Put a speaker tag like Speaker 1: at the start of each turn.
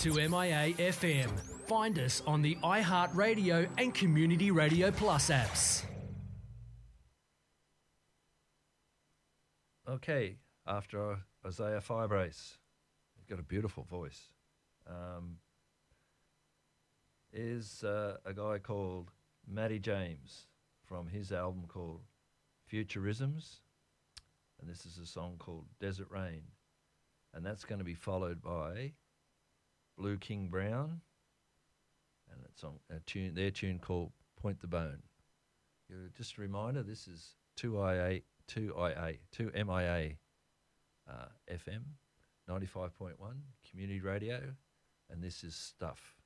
Speaker 1: 2MIA FM. Find us on the iHeartRadio and Community Radio Plus apps.
Speaker 2: Okay, after Isaiah Firebrace, he's got a beautiful voice. Is a guy called Matty James from his album called Futurisms, and this is a song called Desert Rain, and that's going to be followed by Blue King Brown, and it's on their tune called Point the Bone. Just a reminder, this is 2MIA FM 95.1 Community Radio, and this is Stuff.